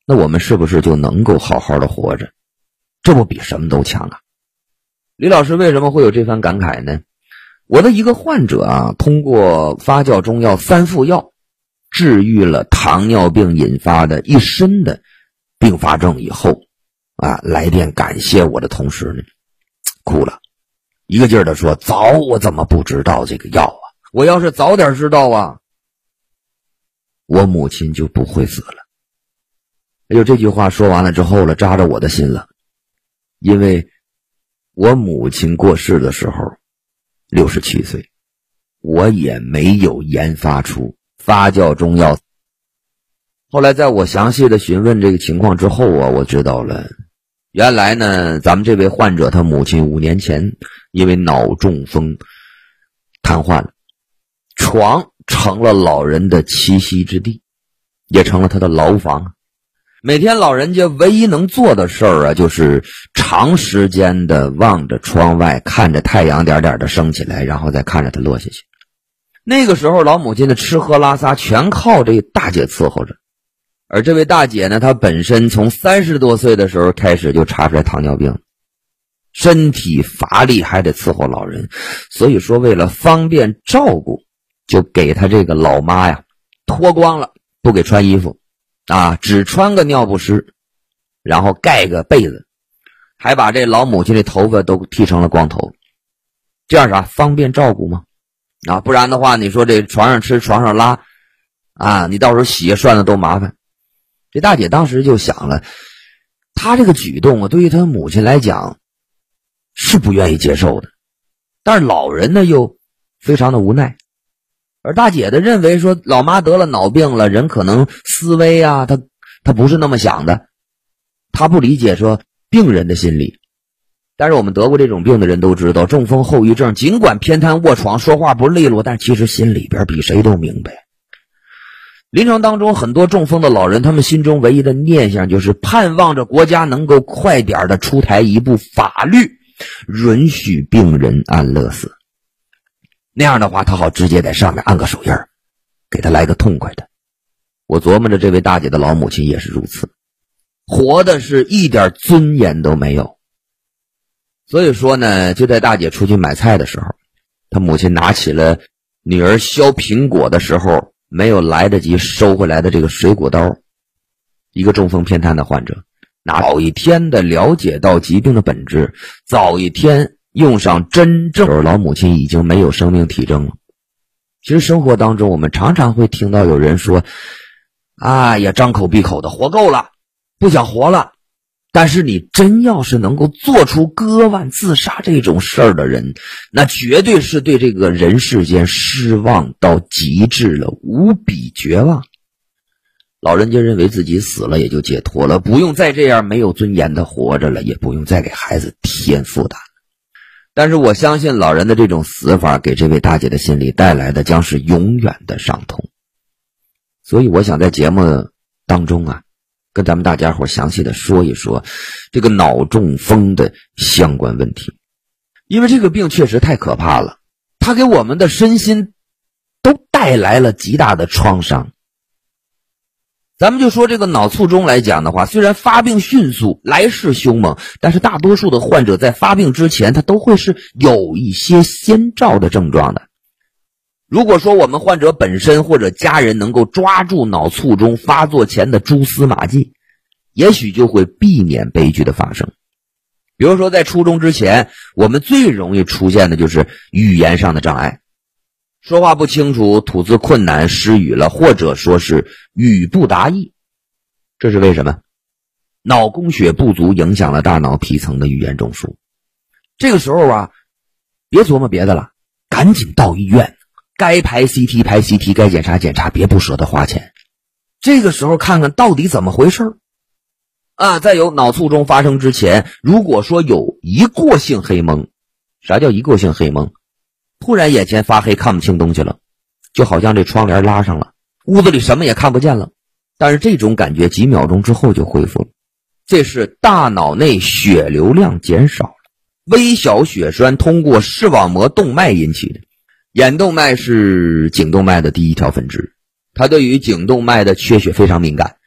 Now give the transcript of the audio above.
那我们是不是就能够好好的活着？这不比什么都强啊！李老师为什么会有这番感慨呢？我的一个患者啊，通过发酵中药3副药，治愈了糖尿病引发的一身的并发症以后啊，来电感谢我的同时呢，哭了，一个劲儿的说：早我怎么不知道这个药啊？我要是早点知道啊，我母亲就不会死了。哎呦，这句话说完了之后了，扎着我的心了。因为我母亲过世的时候67岁，我也没有研发出发酵中药。后来在我详细的询问这个情况之后啊，我知道了，原来呢，咱们这位患者他母亲5年前因为脑中风瘫痪了，床成了老人的栖息之地，也成了他的牢房。每天老人家唯一能做的事儿啊，就是长时间的望着窗外，看着太阳点点的升起来，然后再看着它落下去。那个时候老母亲的吃喝拉撒全靠这大姐伺候着，而这位大姐呢，她本身从30多岁的时候开始就查出来糖尿病，身体乏力还得伺候老人，所以说为了方便照顾，就给她这个老妈呀脱光了，不给穿衣服啊，只穿个尿不湿，然后盖个被子，还把这老母亲的头发都剃成了光头。这样啥？方便照顾吗？啊，不然的话，你说这床上吃床上拉啊，你到时候洗涮的都麻烦。这大姐当时就想了，她这个举动啊，对于她母亲来讲是不愿意接受的，但是老人呢又非常的无奈。而大姐的认为说，老妈得了脑病了，人可能思维啊，她不是那么想的，她不理解说病人的心理。但是我们得过这种病的人都知道，中风后遗症尽管偏瘫卧床，说话不利落，但其实心里边比谁都明白。临床当中很多中风的老人，他们心中唯一的念想就是盼望着国家能够快点的出台一部法律，允许病人安乐死。那样的话，他好直接在上面按个手印，给他来个痛快的。我琢磨着这位大姐的老母亲也是如此，活的是一点尊严都没有。所以说呢，就在大姐出去买菜的时候，她母亲拿起了女儿削苹果的时候没有来得及收回来的这个水果刀。一个中风偏瘫的患者，早一天的了解到疾病的本质，早一天用上真正，老母亲已经没有生命体征了。其实生活当中我们常常会听到有人说，哎呀，张口闭口的活够了，不想活了。但是你真要是能够做出割腕自杀这种事儿的人，那绝对是对这个人世间失望到极致了，无比绝望。老人家认为自己死了也就解脱了，不用再这样没有尊严的活着了，也不用再给孩子添负担。但是我相信老人的这种死法给这位大姐的心里带来的将是永远的伤痛。所以我想在节目当中啊，跟咱们大家伙详细的说一说这个脑中风的相关问题。因为这个病确实太可怕了，它给我们的身心都带来了极大的创伤。咱们就说这个脑卒中来讲的话，虽然发病迅速，来势凶猛，但是大多数的患者在发病之前，他都会是有一些先兆的症状的。如果说我们患者本身或者家人能够抓住脑卒中发作前的蛛丝马迹，也许就会避免悲剧的发生。比如说在初中之前，我们最容易出现的就是语言上的障碍，说话不清楚，吐字困难，失语了，或者说是语不达意。这是为什么？脑供血不足影响了大脑皮层的语言中枢。这个时候啊，别琢磨别的了，赶紧到医院，该排 CT 排 CT， 该检查检查，别不舍得花钱。这个时候看看到底怎么回事啊！在有脑卒中发生之前，如果说有一过性黑蒙，啥叫一过性黑蒙？突然眼前发黑，看不清东西了，就好像这窗帘拉上了，屋子里什么也看不见了。但是这种感觉几秒钟之后就恢复了，这是大脑内血流量减少了，微小血栓通过视网膜动脉引起的。眼动脉是颈动脉的第一条分支，它对于颈动脉的缺血非常敏感，